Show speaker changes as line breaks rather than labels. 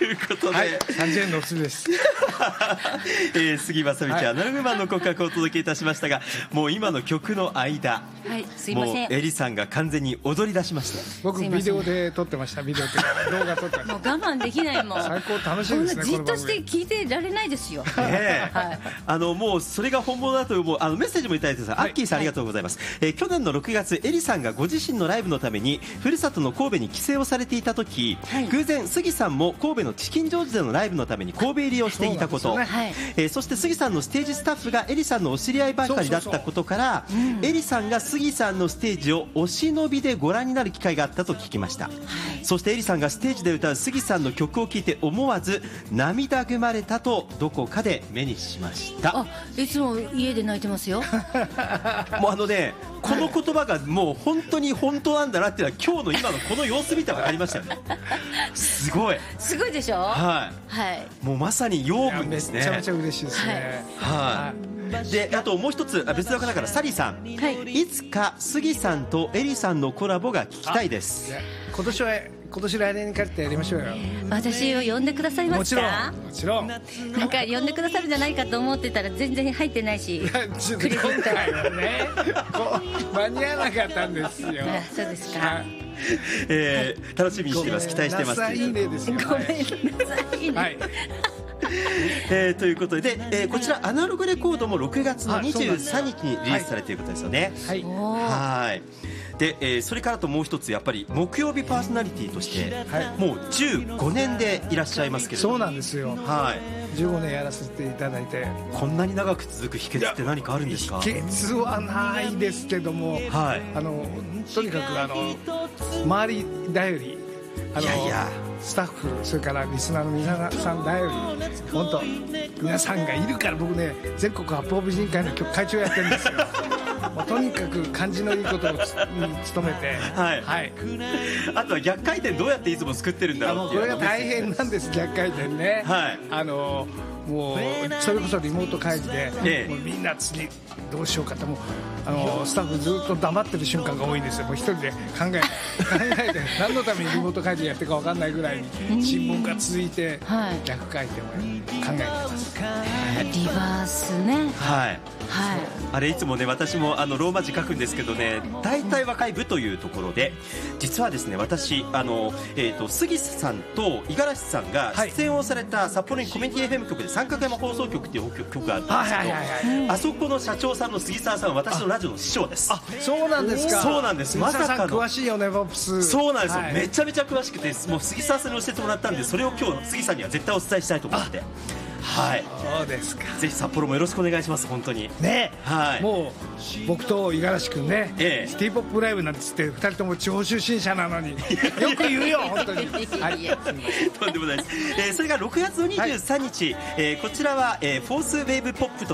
いうことで、
はい、30円のおつです
杉正道アナログマンの告白をお届けいたしましたが、もう今の曲の間、
はい、すいません、
もうエリさんが完全に踊り出しました。
僕ビデオで撮ってました。ビデオって動画撮ってました。
もう我慢できないもん。
最高楽しいですね。
じっとして聞いてられないですよ。
はい、もうそれが本物だと思う。メッセージもいただいてます、はい、アッキーさんありがとうございます、去年の6月エリさんがご自身のライブのためにふるさとの神戸に帰省をされていた時、はい、偶然杉さんも神戸のチキンジョージでのライブのために神戸入りをしていたこと、ね、そして杉さんのステージスタッフがエリさんのお知り合いばかりだったことから、エリさんが杉さんのステージをお忍びでご覧になる機会があったと聞きました、はい、そしてエリさんがステージで歌う杉さんの曲を聴いて思わず涙ぐまれたとどこかで目にしました。
あ、いつも家で泣いてますよ
もうね、この言葉がもう本当に本当なんだなっていうのは今日の今のこの様子見たら分かりましたよねすごい
でしょ。
はい、はい、もうまさに養分ですね。
めちゃめちゃ嬉しいですね。
はい、はい、であともう一つ別の方からサリーさん、はい、いつか杉さんとエリさんのコラボが聞きたいです。
今年来年に帰ってやりましょうよ。
私を呼んでくださいますか。
もちろん
なんか呼んでくださるんじゃないかと思ってたら全然入ってないし
今回はね間に合わなかったんですよ。
そうですか、
楽しみにしてます。期待してます。
いいねですよ。
ごめんなさいね、はい、
ということで、こちらアナログレコードも6月の23日にリリースされていることですよね。はい、はい、で、それからともう一つやっぱり木曜日パーソナリティとして、はい、もう15年でいらっしゃいますけれども。
そうなんですよ、はい、15年やらせていただいて。こ
んなに長く続く秘訣って何かあるんですか。
秘訣はないですけども、はい、とにかく周り頼り、スタッフ、それからリスナーの皆さん頼り、本当皆さんがいるから。僕ね、全国八方美人会の会長やってるんですよもうとにかく感じのいいことに努めて、はいはい、
あとは逆回転どうやっていつも作ってるんだろうっていう。
これが大変なんです、逆回転ね、はい、もうそれこそリモート会議で、もうみんな次どうしようかと、もうスタッフずっと黙ってる瞬間が多いんですよ。もう一人で考えて何のためにリモート会議やってるか分かんないぐらいに沈黙が続いて、逆回転を考えてます。
リバースね、
はい、はい、あれいつもね、私もローマ字書くんですけどね、大体若い部というところで、実はですね、私杉さんと五十嵐さんが出演をされた札幌にコミュニティ FM 局で三角山放送局っていう曲があったんですけど、あそこの社長さんの杉沢さんは私のラジオの師匠です。
あ、そうなんですか。
そうなんです。
まさかの詳しいよね、ポップス。
そうなんですよ、めちゃめちゃ詳しくて、もう杉沢さんに教えてもらったんで、それを今日杉さんには絶対お伝えしたいと思って。はい、
そうですか。
ぜひ札幌もよろしくお願いします。本当に
ね、
はい、
もう僕と五十嵐君ね、シティポップライブなんてって2人とも地方出身者なのによく言うよ本当にはい、
とんでもないです、それが6月の23日、こちらはフォースウェーブポップと